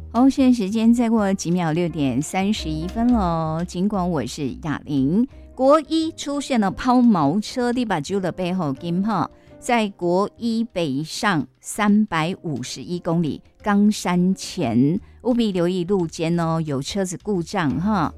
好，现在时间再过几秒6:31了。尽管我是雅玲，国一出现了抛锚车，你把揪的背后金炮，在国一北上351公里冈山前，务必留意路肩哦，有车子故障哈。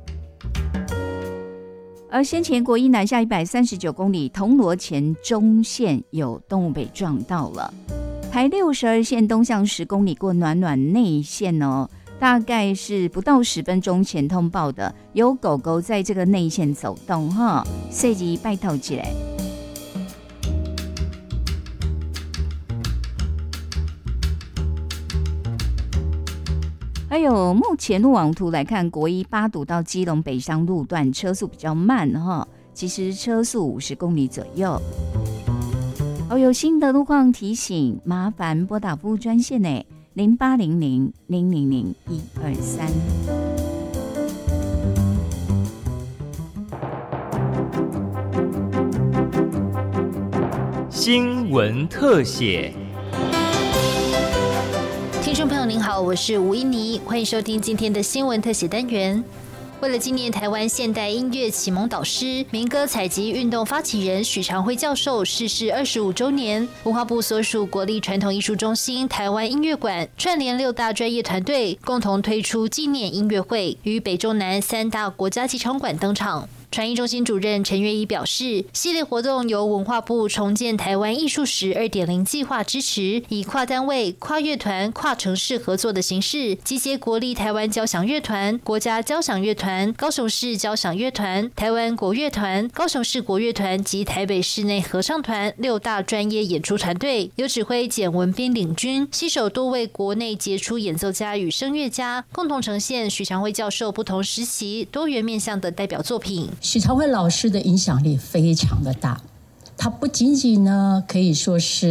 而先前国一南下139公里，铜锣前中线有动物被撞到了。台62线东向10公里过暖暖内线哦，大概是不到10分钟前通报的，有狗狗在这个内线走动哈，设计拜托起来。还有目前路网图来看，国一八堵到基隆北上路段车速比较慢哈，其实车速50公里左右。有新的路况提醒，麻烦拨打服务专线呢，0800-000-123。 新闻特写。 听众朋友您好，我是吴依妮，欢迎收听今天的新闻特写单元。为了纪念台湾现代音乐启蒙导师、民歌采集运动发起人许长辉教授逝世25周年，文化部所属国立传统艺术中心台湾音乐馆串联6大专业团队，共同推出纪念音乐会，于北中南3大国家级场馆登场。传艺中心主任陈月仪表示，系列活动由文化部重建台湾艺术史 2.0 计划支持，以跨单位、跨乐团、跨城市合作的形式，集结国立台湾交响乐团、国家交响乐团、高雄市交响乐团、台湾国乐团、高雄市国乐团及台北室内合唱团6大专业演出团队，由指挥简文彬领军，携手多位国内杰出演奏家与声乐家，共同呈现许长辉教授不同时期多元面向的代表作品。 许长辉老师的影响力非常的大，他不仅仅呢可以说是